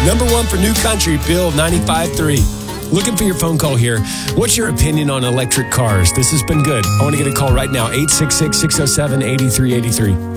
Number one for New Country, Bill 95.3. Looking for your phone call here. What's your opinion on electric cars? This has been good. I want to get a call right now, 866-607-8383.